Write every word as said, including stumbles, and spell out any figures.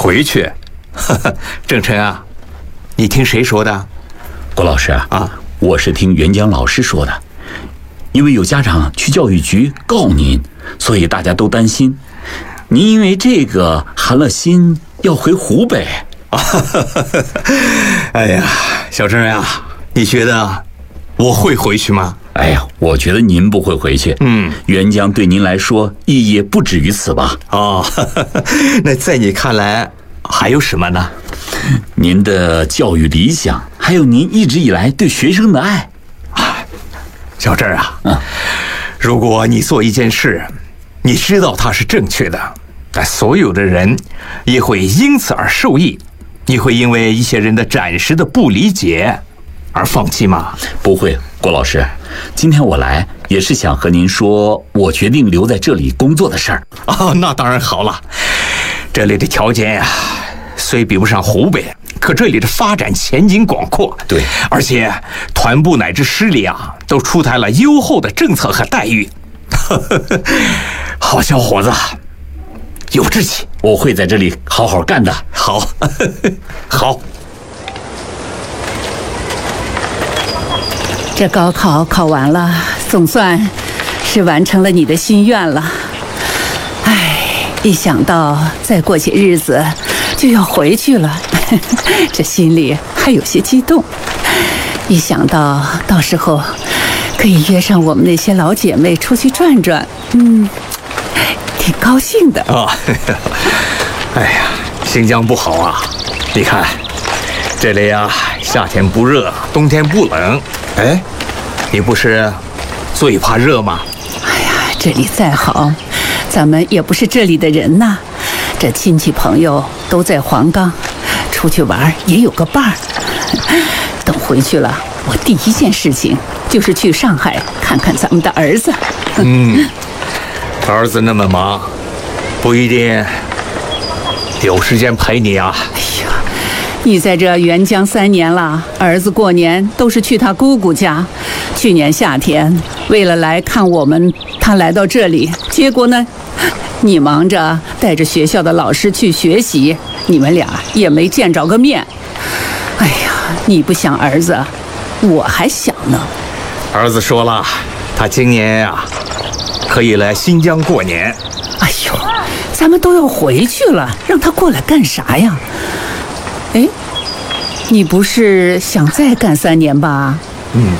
回去？呵呵，郑晨啊，你听谁说的？ 郭老师啊，我是听袁江老师说的，因为有家长去教育局告您，所以大家都担心您因为这个寒了心要回湖北。 哎呀，小郑啊，你觉得我会回去吗？ 哎呀，我觉得您不会回去。嗯，袁江对您来说意义不止于此吧？ 哦，那在你看来还有什么呢？ 您的教育理想，还有您一直以来对学生的爱。 小郑啊，嗯，如果你做一件事，你知道它是正确的，但所有的人也会因此而受益，你会因为一些人的暂时的不理解而放弃吗？ 不会，郭老师，今天我来也是想和您说我决定留在这里工作的事儿。 哦，那当然好了，这里的条件呀、啊，虽比不上湖北，可这里的发展前景广阔。 对， 而且团部乃至师里啊，都出台了优厚的政策和待遇。好小伙子，有志气， 我会在这里好好干的。 好，好。 这高考考完了，总算是完成了你的心愿了。唉，一想到再过些日子就要回去了，这心里还有些激动。一想到到时候可以约上我们那些老姐妹出去转转，嗯，挺高兴的。 啊，哎呀，新疆不好啊！你看，这里呀、啊，夏天不热，冬天不冷。哎，你不是最怕热吗？ 哎呀，这里再好，咱们也不是这里的人呐。这亲戚朋友都在黄冈，出去玩也有个伴儿。等回去了，我第一件事情就是去上海看看咱们的儿子。 嗯，儿子那么忙，不一定有时间陪你啊。 哎呀，你在这援疆三年了，儿子过年都是去他姑姑家。去年夏天为了来看我们，他来到这里，结果呢，你忙着带着学校的老师去学习，你们俩也没见着个面。哎呀，你不想儿子，我还想呢。 儿子说了，他今年呀、啊、可以来新疆过年。 哎呦，咱们都要回去了，让他过来干啥呀？哎，你不是想再干三年吧？ 嗯，